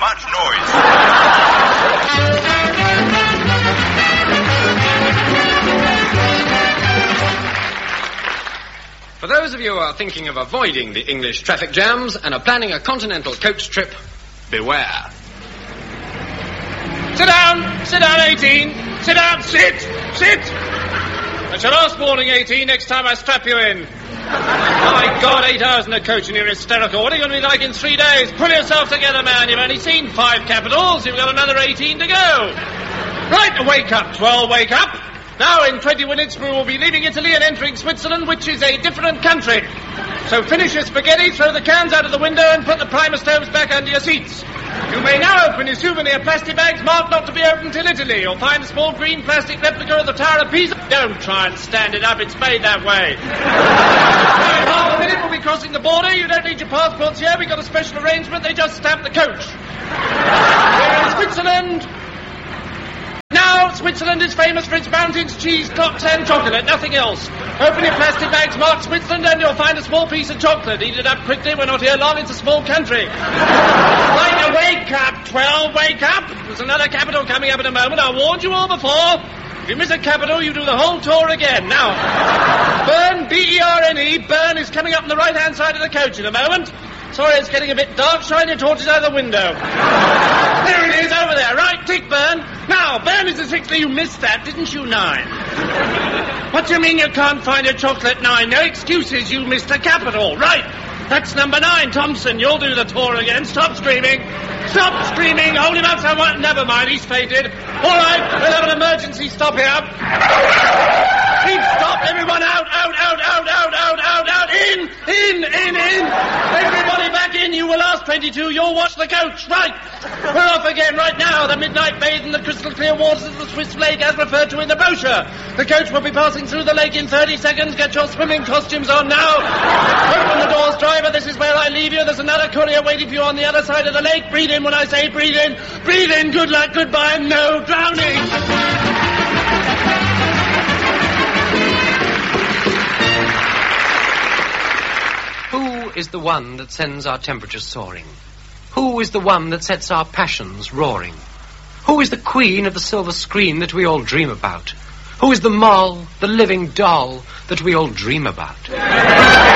much noise. For those of you who are thinking of avoiding the English traffic jams and are planning a continental coach trip, beware. Sit down, 18. Sit down, sit. That's your last warning, 18, next time I strap you in. My God, 8 hours in a coach and you're hysterical. What are you going to be like in 3 days? Pull yourself together, man. You've only seen 5 capitals. You've got another 18 to go. Right, wake up, 12, wake up. Now, in 20 minutes, we will be leaving Italy and entering Switzerland, which is a different country. So finish your spaghetti, throw the cans out of the window, and put the primer stoves back under your seats. You may now open your souvenir plastic bags marked not to be opened till Italy. You'll find a small green plastic replica of the Tower of Pisa. Don't try and stand it up, it's made that way. In half a minute, we'll be crossing the border. You don't need your passports here. We've got a special arrangement. They just stamp the coach. We're in Switzerland. Now, Switzerland is famous for its mountains, cheese, clocks, and chocolate, nothing else. Open your plastic bags marked Switzerland and you'll find a small piece of chocolate. Eat it up quickly, we're not here long, it's a small country. Right, wake up, 12, wake up. There's another capital coming up in a moment, I warned you all before. If you miss a capital, you do the whole tour again. Now, Bern, B-E-R-N-E, Bern is coming up on the right-hand side of the coach in a moment. Sorry, it's getting a bit dark. Shine your torches out of the window. There it is, over there. Right, tick, Bern. Now, Bern is a 60. You missed that, didn't you, 9? What do you mean you can't find a chocolate, 9? No excuses, you missed a capital. Right, that's number 9. Thompson, you'll do the tour again. Stop screaming. Stop screaming. Hold him up somewhat. Never mind, he's fainted. All right, we'll have an emergency stop here. Please stop, everyone out. In. Everybody back in. You were last 22. You'll watch the coach. Right. We're off again right now. The midnight bathe in the crystal clear waters of the Swiss lake as referred to in the brochure. The coach will be passing through the lake in 30 seconds. Get your swimming costumes on now. Open the doors, driver. This is where I leave you. There's another courier waiting for you on the other side of the lake. Breathe in when I say breathe in. Breathe in. Good luck. Goodbye. No drowning. Who is the one that sends our temperatures soaring? Who is the one that sets our passions roaring? Who is the queen of the silver screen that we all dream about? Who is the moll, the living doll that we all dream about?